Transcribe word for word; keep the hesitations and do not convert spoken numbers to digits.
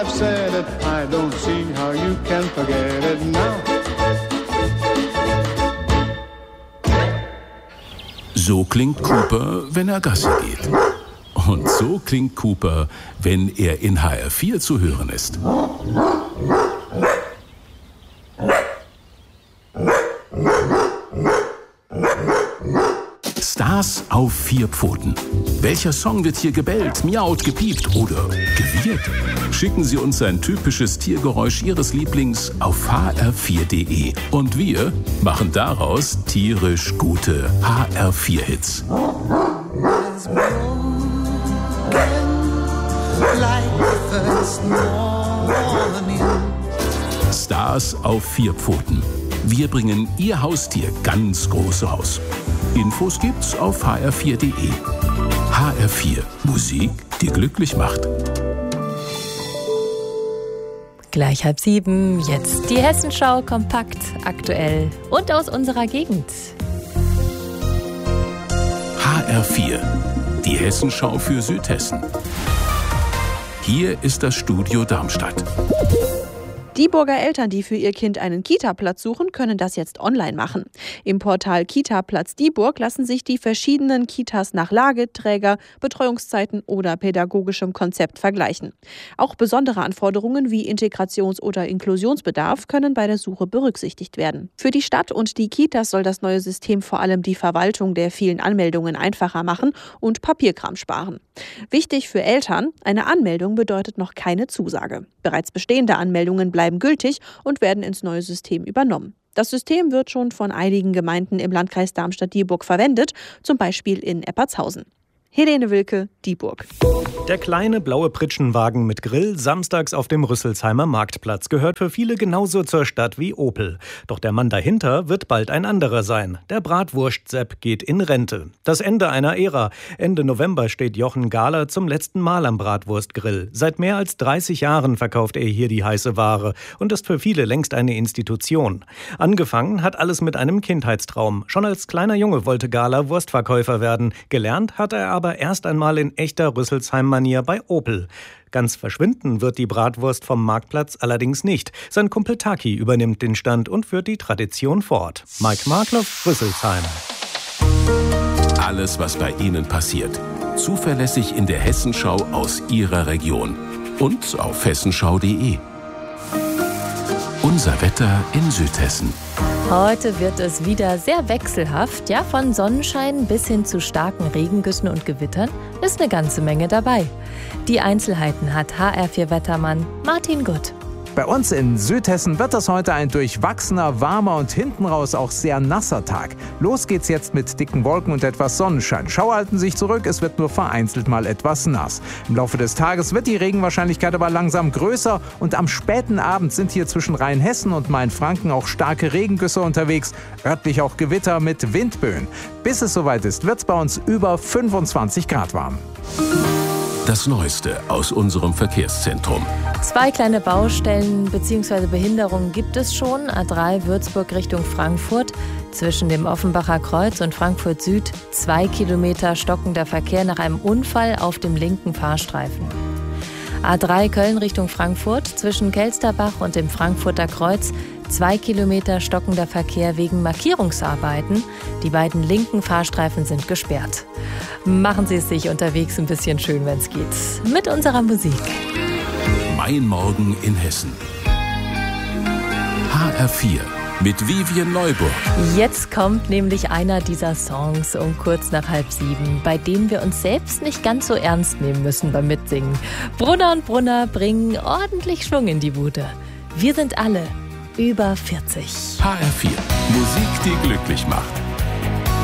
I've said it, I don't see how you can forget it now. So klingt Cooper, wenn er Gassi geht. Und so klingt Cooper, wenn er in H R vier zu hören ist. Stars auf vier Pfoten. Welcher Song wird hier gebellt, miaut, gepiept oder gewirrt? Schicken Sie uns ein typisches Tiergeräusch Ihres Lieblings auf h r vier punkt d e und wir machen daraus tierisch gute H R vier Hits. Stars auf vier Pfoten. Wir bringen Ihr Haustier ganz groß raus. Infos gibt's auf h r vier punkt d e. H R vier. Musik, die glücklich macht. Gleich halb sieben, jetzt die Hessenschau kompakt, aktuell und aus unserer Gegend. H R vier. Die Hessenschau für Südhessen. Hier ist das Studio Darmstadt. Dieburger Eltern, die für ihr Kind einen Kita-Platz suchen, können das jetzt online machen. Im Portal Kita-Platz Dieburg lassen sich die verschiedenen Kitas nach Lage, Träger, Betreuungszeiten oder pädagogischem Konzept vergleichen. Auch besondere Anforderungen wie Integrations- oder Inklusionsbedarf können bei der Suche berücksichtigt werden. Für die Stadt und die Kitas soll das neue System vor allem die Verwaltung der vielen Anmeldungen einfacher machen und Papierkram sparen. Wichtig für Eltern: eine Anmeldung bedeutet noch keine Zusage. Bereits bestehende Anmeldungen bleiben gültig und werden ins neue System übernommen. Das System wird schon von einigen Gemeinden im Landkreis Darmstadt-Dieburg verwendet, zum Beispiel in Eppertshausen. Helene Wilke, Dieburg. Der kleine blaue Pritschenwagen mit Grill samstags auf dem Rüsselsheimer Marktplatz gehört für viele genauso zur Stadt wie Opel. Doch der Mann dahinter wird bald ein anderer sein. Der Bratwurst-Sepp geht in Rente. Das Ende einer Ära. Ende November steht Jochen Gahler zum letzten Mal am Bratwurstgrill. Seit mehr als dreißig Jahren verkauft er hier die heiße Ware und ist für viele längst eine Institution. Angefangen hat alles mit einem Kindheitstraum. Schon als kleiner Junge wollte Gahler Wurstverkäufer werden. Gelernt hat er aber aber erst einmal in echter Rüsselsheim-Manier bei Opel. Ganz verschwinden wird die Bratwurst vom Marktplatz allerdings nicht. Sein Kumpel Taki übernimmt den Stand und führt die Tradition fort. Mike Markloff, Rüsselsheim. Alles, was bei Ihnen passiert. Zuverlässig in der Hessenschau aus Ihrer Region. Und auf hessenschau punkt d e. Unser Wetter in Südhessen. Heute wird es wieder sehr wechselhaft. Ja, von Sonnenschein bis hin zu starken Regengüssen und Gewittern ist eine ganze Menge dabei. Die Einzelheiten hat H R vier Wettermann Martin Gutt. Bei uns in Südhessen wird das heute ein durchwachsener, warmer und hinten raus auch sehr nasser Tag. Los geht's jetzt mit dicken Wolken und etwas Sonnenschein. Schauer halten sich zurück, es wird nur vereinzelt mal etwas nass. Im Laufe des Tages wird die Regenwahrscheinlichkeit aber langsam größer und am späten Abend sind hier zwischen Rheinhessen und Mainfranken auch starke Regengüsse unterwegs, örtlich auch Gewitter mit Windböen. Bis es soweit ist, wird's bei uns über fünfundzwanzig Grad warm. Das Neueste aus unserem Verkehrszentrum. Zwei kleine Baustellen bzw. Behinderungen gibt es schon. A drei Würzburg Richtung Frankfurt. Zwischen dem Offenbacher Kreuz und Frankfurt Süd zwei Kilometer stockender Verkehr nach einem Unfall auf dem linken Fahrstreifen. A drei Köln Richtung Frankfurt. Zwischen Kelsterbach und dem Frankfurter Kreuz zwei Kilometer stockender Verkehr wegen Markierungsarbeiten. Die beiden linken Fahrstreifen sind gesperrt. Machen Sie es sich unterwegs ein bisschen schön, wenn es geht. Mit unserer Musik. Mein Morgen in Hessen. H R vier mit Vivian Neuburg. Jetzt kommt nämlich einer dieser Songs um kurz nach halb sieben, bei denen wir uns selbst nicht ganz so ernst nehmen müssen beim Mitsingen. Brunner und Brunner bringen ordentlich Schwung in die Bude. Wir sind alle über vierzig. H R vier. Musik, die glücklich macht.